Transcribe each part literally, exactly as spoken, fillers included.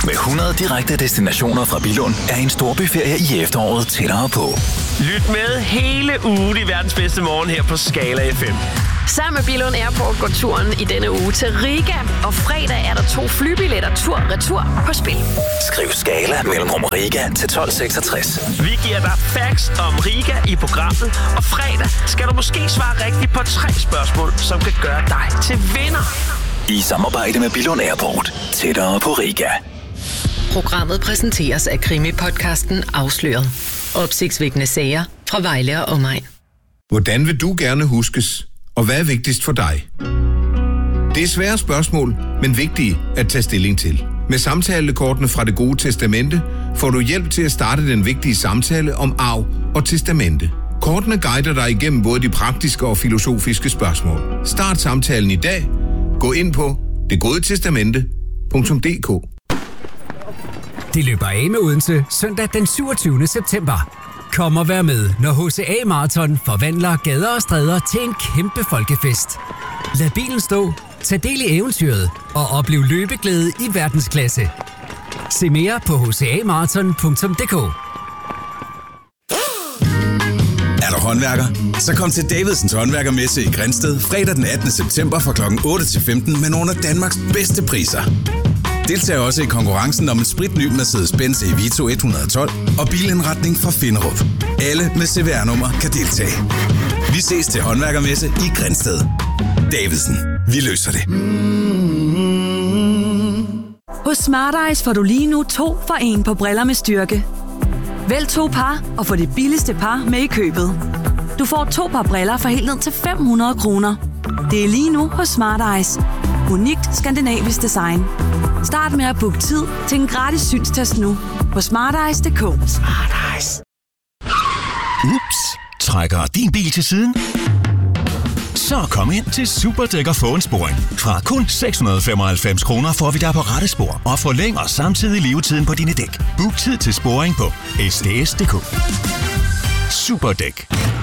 Med hundrede direkte destinationer fra Billund er en storbyferie i efteråret tættere på. Lyt med hele ugen i verdens bedste morgen her på Skala F M. Sammen med Billund Airport går turen i denne uge til Riga, og fredag er der to flybilletter tur-retur på spil. Skriv Skala mellem Riga til tolv seksogtres. Vi giver dig facts om Riga i programmet, og fredag skal du måske svare rigtigt på tre spørgsmål, som kan gøre dig til vinder. I samarbejde med Billund Airport. Tættere på Riga. Programmet præsenteres af krimi-podcasten Afsløret. Opsigtsvækkende sager fra Vejle og omegn. Hvordan vil du gerne huskes? Og hvad er vigtigst for dig? Det er svære spørgsmål, men vigtige at tage stilling til. Med samtalekortene fra Det Gode Testamente får du hjælp til at starte den vigtige samtale om arv og testamente. Kortene guider dig igennem både de praktiske og filosofiske spørgsmål. Start samtalen i dag. Gå ind på det gode testamente punktum d k. Det løber af med Odense søndag den syvogtyvende september. Kom og vær med, når H C A Marathon forvandler gader og stræder til en kæmpe folkefest. Lad bilen stå, tag del i eventyret og oplev løbeglæde i verdensklasse. Se mere på h c a marathon punktum d k. Er du håndværker? Så kom til Davidsens Håndværkermesse i Grindsted fredag den attende september fra klokken otte til femten med nogle af Danmarks bedste priser. Deltag også i konkurrencen om en spritny Mercedes-Benz E Vito et hundrede og tolv og bilindretning fra Finderup. Alle med C V R-nummer kan deltage. Vi ses til Håndværkermesse i Grindsted. Davidsen. Vi løser det. Hos Smart Eyes får du lige nu to for en på briller med styrke. Vælg to par og få det billigste par med i købet. Du får to par briller for helt ned til fem hundrede kroner. Det er lige nu hos Smart Eyes. Unikt skandinavisk design. Start med at booke tid til en gratis synstest nu på smarteyes punktum d k. Smart Eyes. Ups, trækker din bil til siden? Så kom ind til Superdæk og få en sporing. Fra kun seks hundrede og femoghalvfems kroner får vi dig på rette spor og forlænger samtidig levetiden på dine dæk. Book tid til sporing på s d s punktum d k. Superdæk.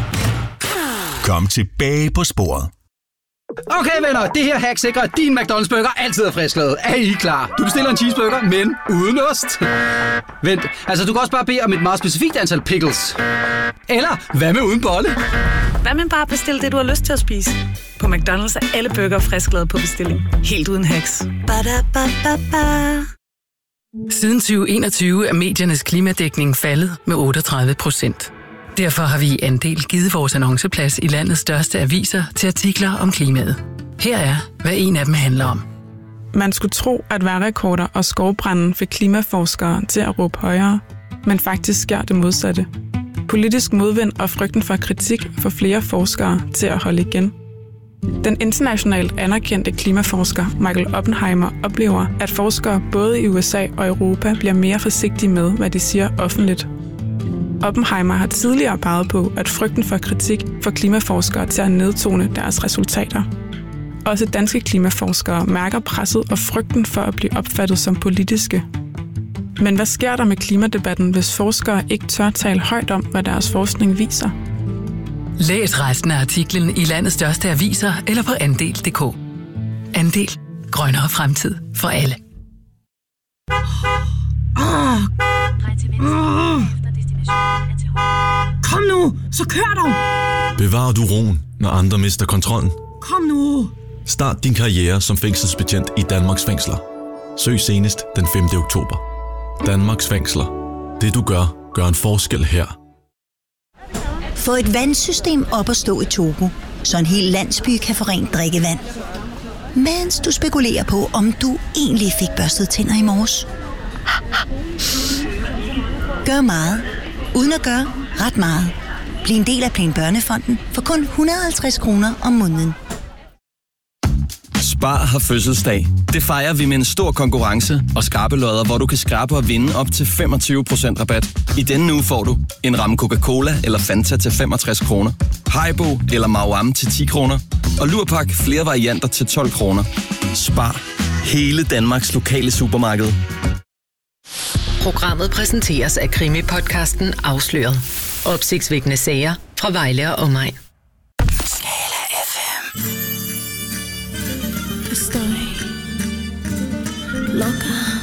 Kom tilbage på sporet. Okay venner, det her hack sikrer, at din McDonald's burger altid er frisklavet. Er I klar? Du bestiller en cheeseburger, men uden ost. Vent, altså du kan også bare bede om et meget specifikt antal pickles. Eller hvad med uden bolle? Hvad med bare bestille det, du har lyst til at spise? På McDonald's er alle burger frisklavet på bestilling. Helt uden hacks. Ba-da-ba-ba-ba. Siden tyve enogtyve er mediernes klimadækning faldet med otteogtredive procent. Derfor har vi i Andel givet vores annonceplads i landets største aviser til artikler om klimaet. Her er, hvad en af dem handler om. Man skulle tro, at vejrrekorder og skovbranden fik klimaforskere til at råbe højere, men faktisk sker det modsatte. Politisk modvind og frygten for kritik får flere forskere til at holde igen. Den internationalt anerkendte klimaforsker Michael Oppenheimer oplever, at forskere både i U S A og Europa bliver mere forsigtige med, hvad de siger offentligt. Oppenheimer har tidligere peget på, at frygten for kritik får klimaforskere til at nedtone deres resultater. Også danske klimaforskere mærker presset og frygten for at blive opfattet som politiske. Men hvad sker der med klimadebatten, hvis forskere ikke tør tale højt om, hvad deres forskning viser? Læs resten af artiklen i landets største aviser eller på andel punktum d k. Andel. Grønnere fremtid for alle. Oh. Mm. Kom nu, så kør dog! Bevarer du roen, når andre mister kontrollen? Kom nu! Start din karriere som fængselsbetjent i Danmarks fængsler. Søg senest den femte oktober. Danmarks fængsler. Det du gør, gør en forskel her. Få et vandsystem op at stå i Togo, så en hel landsby kan få rent drikkevand. Mens du spekulerer på, om du egentlig fik børstet tænder i morges. Gør meget, uden at gøre ret meget. Bliv en del af Plan Børnefonden for kun et hundrede og halvtreds kroner om måneden. Spar har fødselsdag. Det fejrer vi med en stor konkurrence og skrabelodder, hvor du kan skrabe og vinde op til femogtyve procent rabat. I denne uge får du en ramme Coca-Cola eller Fanta til femogtres kroner, Haribo eller Mauam til ti kroner, og Lurpak flere varianter til tolv kroner. Spar. Hele Danmarks lokale supermarked. Programmet præsenteres af krimi-podcasten Afsløret. Opsigtsvækkende sager fra Vejle og omegn. Skala F M. Estoy loca.